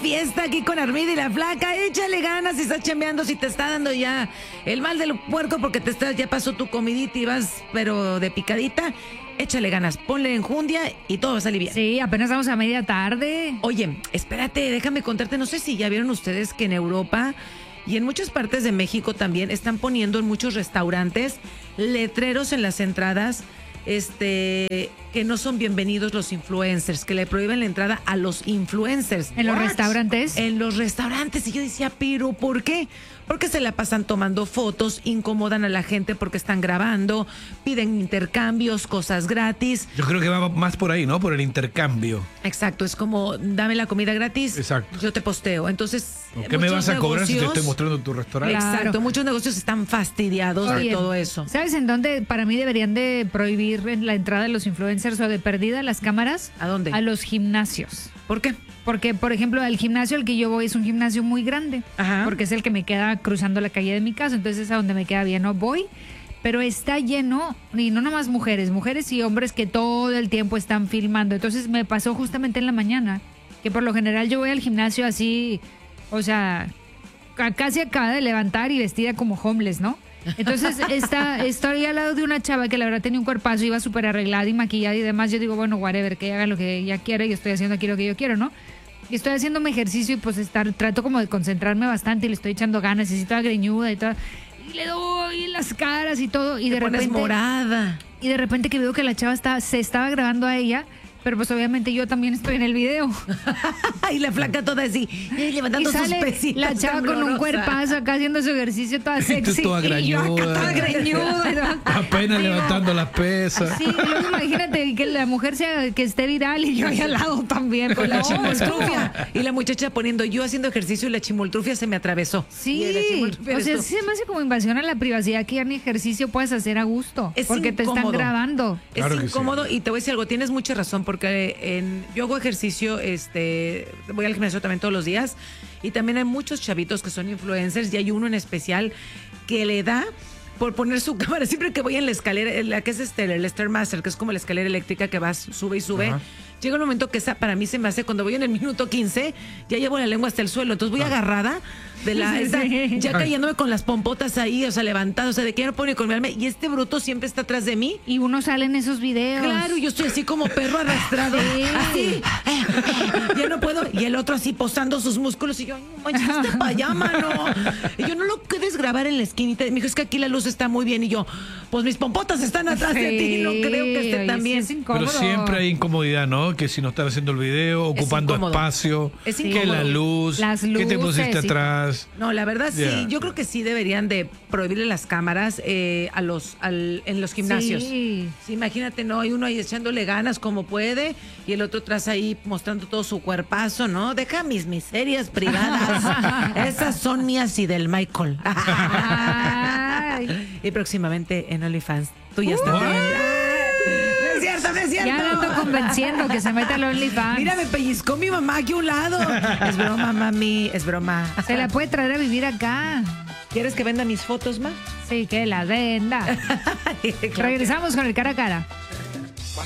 fiesta aquí con Armida y la Flaca. Échale ganas si estás chambeando, si te está dando ya el mal del puerco porque ya pasó tu comidita y vas, pero de picadita. Échale ganas, ponle enjundia y todo va a salir bien. Sí, apenas vamos a media tarde. Oye, espérate, déjame contarte, no sé si ya vieron ustedes que en Europa y en muchas partes de México también están poniendo en muchos restaurantes letreros en las entradas que no son bienvenidos los influencers, que le prohíben la entrada a los influencers. ¿En los restaurantes? En los restaurantes. Y yo decía, ¿pero por qué? Porque se la pasan tomando fotos, incomodan a la gente porque están grabando, piden intercambios, cosas gratis. Yo creo que va más por ahí, ¿no? Por el intercambio. Exacto, es como, dame la comida gratis, exacto, yo te posteo. Entonces, ¿qué me vas a cobrar si te estoy mostrando tu restaurante? Claro. Exacto, muchos negocios están fastidiados de todo eso. ¿Sabes en dónde para mí deberían de prohibir la entrada de los influencers o de perdida las cámaras? ¿A dónde? A los gimnasios. ¿Por qué? Porque, por ejemplo, el gimnasio al que yo voy es un gimnasio muy grande. Ajá. Porque es el que me queda cruzando la calle de mi casa, entonces es a donde me queda bien, no voy. Pero está lleno, y no nomás mujeres y hombres que todo el tiempo están filmando. Entonces me pasó justamente en la mañana, que por lo general yo voy al gimnasio así, o sea, casi acaba de levantar y vestida como homeless, ¿no? Entonces estoy al lado de una chava que la verdad tenía un cuerpazo, iba súper arreglada y maquillada y demás. Yo digo, bueno, whatever, que ella haga lo que ella quiera, yo estoy haciendo aquí lo que yo quiero, ¿no? Y estoy haciendo mi ejercicio y pues trato como de concentrarme bastante y le estoy echando ganas y así toda greñuda y todo. Y le doy las caras y todo y te de pones repente morada. Y de repente que veo que la chava se estaba grabando a ella. Pero pues obviamente yo también estoy en el video. Y la Flaca toda así, levantando y sale sus pesitas. la chava con un cuerpazo acá haciendo su ejercicio toda sexy. Toda y yo acá toda greñuda. greñuda. Apenas levantando las pesas. Sí, luego imagínate que la mujer que esté viral y yo ahí al lado también. Con la chimoltrufia. Y la muchacha poniendo, yo haciendo ejercicio y la chimoltrufia se me atravesó. Sí, o sea, sí se me hace como invasión a la privacidad que ya ni ejercicio puedes hacer a gusto. Es porque incómodo. Te están grabando. Claro es incómodo y te voy a decir algo, tienes mucha razón porque yo hago ejercicio, voy al gimnasio también todos los días y también hay muchos chavitos que son influencers y hay uno en especial que le da por poner su cámara siempre que voy en la escalera, la que es el Stairmaster, que es como la escalera eléctrica que vas, sube y sube. Ajá. Llega un momento que esa para mí se me hace, cuando voy en el minuto 15, ya llevo la lengua hasta el suelo, entonces voy agarrada de ya cayéndome con las pompotas ahí, o sea, levantada, o sea, de que ya no puedo ni colgarme, y este bruto siempre está atrás de mí. Y uno sale en esos videos. Claro, yo estoy así como perro arrastrado, así, ya no puedo, y el otro así posando sus músculos, y yo, ay, no manches, este para allá, mano. Y yo, no lo puedes grabar en la esquinita, me dijo, es que aquí la luz está muy bien, y yo, pues mis pompotas están atrás de ti, no creo que esté tan bien. Pero siempre hay incomodidad, ¿no? Que si no están haciendo el video, ocupando espacio, que la luz, que te pusiste atrás. No, la verdad sí, yo creo que sí deberían de prohibirle las cámaras en los gimnasios. Sí, imagínate, no, hay uno ahí echándole ganas como puede y el otro atrás ahí mostrando todo su cuerpazo, ¿no? Deja mis miserias privadas. Esas son mías y del Michael. Y próximamente en OnlyFans. Tú ya estás viendo. No es cierto. Ya la ando convenciendo que se meta al OnlyFans. Mira, me pellizcó mi mamá aquí a un lado. Es broma, mami, es broma. Se la puede traer a vivir acá. ¿Quieres que venda mis fotos, ma? Sí, que la venda. Claro. Regresamos con el cara a cara.